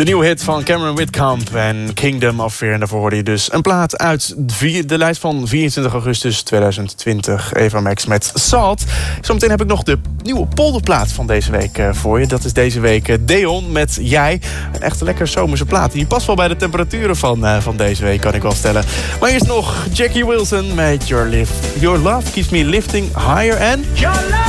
De nieuwe hit van Cameron Whitcomb en Kingdom of Fear. En daarvoor hoorde je dus een plaat uit de lijst van 24 augustus 2020. Eva Max met Salt. Zometeen heb ik nog de nieuwe polderplaat van deze week voor je. Dat is deze week Deon met Jij. Een echt lekker zomerse plaat. Die past wel bij de temperaturen van deze week, kan ik wel stellen. Maar eerst nog Jackie Wilson met Your Love Keeps Me Lifting Higher and... Your love